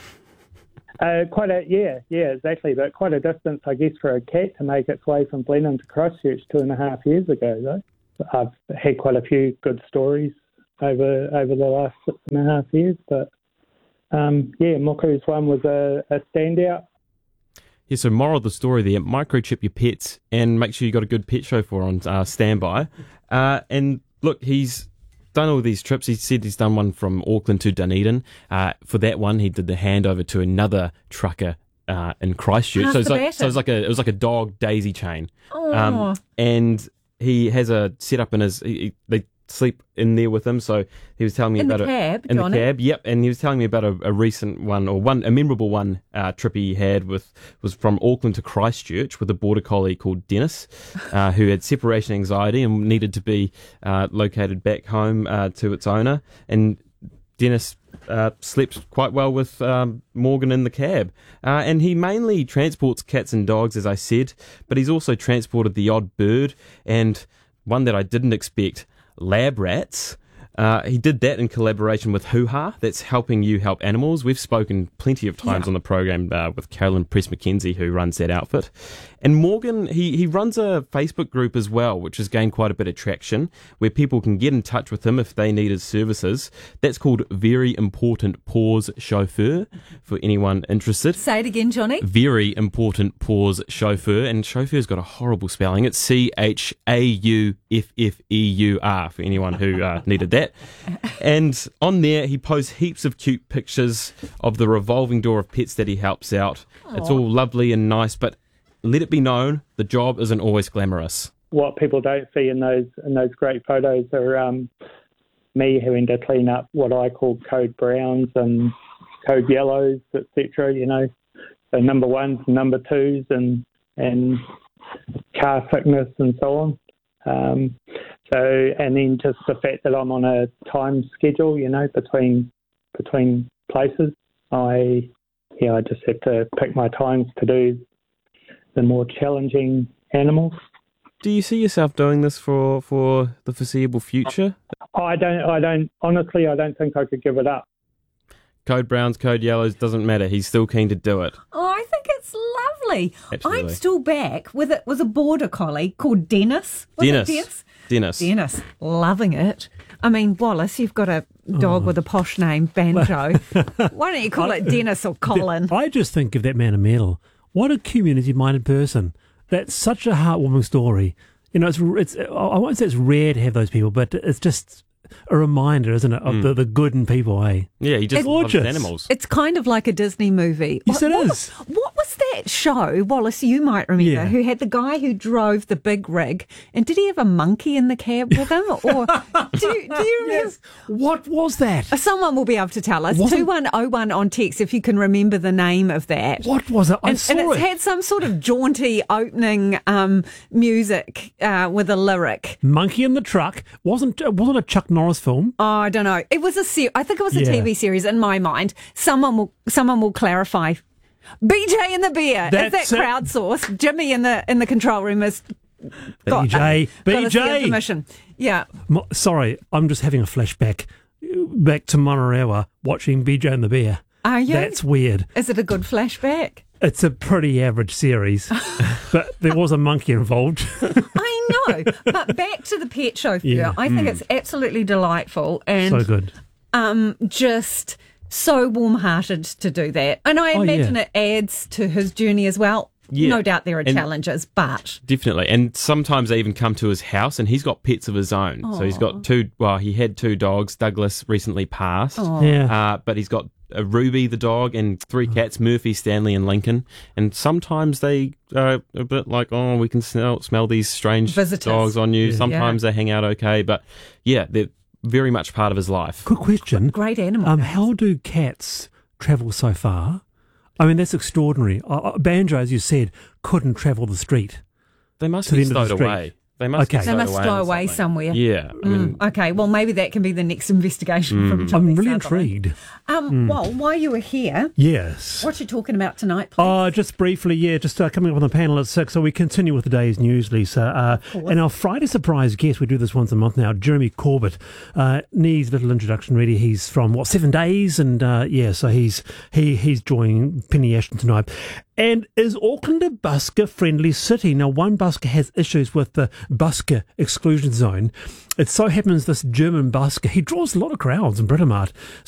Exactly. But quite a distance, I guess, for a cat to make its way from Blenheim to Christchurch 2.5 years ago, though. I've had quite a few good stories over the last 6.5 years, but Moko's one was a standout. Yeah, so moral of the story there, microchip your pets and make sure you got a good pet chauffeur on standby. And look, he's done all these trips. He said he's done one from Auckland to Dunedin. For that one, he did the handover to another trucker in Christchurch. It was like a dog daisy chain. And he has a setup in his. They sleep in there with him. So he was telling me about the cab, in the cab. Yep, and he was telling me about a recent one a memorable one trip he had was from Auckland to Christchurch with a border collie called Dennis, who had separation anxiety and needed to be located back home to its owner. And Dennis slept quite well with Morgan in the cab. And he mainly transports cats and dogs, as I said, but he's also transported the odd bird and one that I didn't expect, lab rats. He did that in collaboration with Hoo-Ha, that's helping you help animals. We've spoken plenty of times on the program with Carolyn Press-McKenzie, who runs that outfit. And Morgan, he runs a Facebook group as well, which has gained quite a bit of traction, where people can get in touch with him if they need his services. That's called Very Important Paws Chauffeur, for anyone interested. Say it again, Johnny. Very Important Paws Chauffeur, and chauffeur's got a horrible spelling. It's CHAUFFEUR, for anyone who needed that. And on there, he posts heaps of cute pictures of the revolving door of pets that he helps out. Aww. It's all lovely and nice, but let it be known, the job isn't always glamorous. What people don't see in those great photos are me having to clean up what I call code browns and code yellows, etc. You know, so number ones, number twos, and car sickness and so on. And then just the fact that I'm on a time schedule, you know, between places, I just have to pick my times to do the more challenging animals. Do you see yourself doing this for the foreseeable future? I don't honestly, I don't think I could give it up. Code browns, code yellows, doesn't matter. He's still keen to do it. Oh, I think it's lovely. Absolutely. I'm still back with it. Was a border collie called Dennis. Dennis. Loving it. I mean, Wallace, you've got a dog with a posh name, Banjo. Why don't you call it Dennis or Colin? I just think give that man a medal. What a community-minded person. That's such a heartwarming story. You know, it's. I won't say it's rare to have those people, but it's just a reminder, isn't it, of the good in people, eh? Yeah, he just loves animals. It's kind of like a Disney movie. Yes, it is. What was that show, Wallace, you might remember, who had the guy who drove the big rig, and did he have a monkey in the cab with him? Or do you remember? Yes. What was that? Someone will be able to tell us. 2101 on text if you can remember the name of that. What was it? I saw it. And it had some sort of jaunty opening music with a lyric. Monkey in the Truck. Wasn't a Chuck Norris film? Oh, I don't know. It was I think it was a TV series in my mind. Someone will clarify. BJ and the Bear. Is that crowdsourced? Jimmy in the control room is BJ. Got information. Yeah. Sorry, I'm just having a flashback back to Monterey watching BJ and the Bear. Are you? That's weird. Is it a good flashback? It's a pretty average series, but there was a monkey involved. I know, but back to the pet chauffeur. Yeah. I think it's absolutely delightful and So good. Just so warm-hearted to do that. And I imagine it adds to his journey as well. Yeah. No doubt there are And- challenges, but Definitely. And sometimes they even come to his house and he's got pets of his own. So he's got he had 2 dogs. Douglas recently passed. But he's got Ruby the dog and 3 cats, Murphy, Stanley and Lincoln. And sometimes they are a bit like, we can smell these strange Visitors. dogs on you. Yeah. Sometimes they hang out okay. But yeah, they're very much part of his life. Good question. great animal. How do cats travel so far? I mean, that's extraordinary. Banjo, as you said, couldn't travel the street. They must To be the end of the stowed street. away. They must be Okay. They stowed must away go on away something. somewhere. Yeah. I mean, Okay, well, maybe that can be the next investigation from Johnny I'm really Sutherland. intrigued. Well, while you were here, Yes. what you talking about tonight, please? Just briefly, just coming up on the panel at 6. So we continue with the day's news, Lisa. And our Friday surprise guest, we do this once a month now, Jeremy Corbett. Needs little introduction really. He's from 7 Days, and so he's joining Penny Ashton tonight. And is Auckland a busker-friendly city? Now, one busker has issues with the busker exclusion zone. It so happens this German busker, he draws a lot of crowds in Britomart.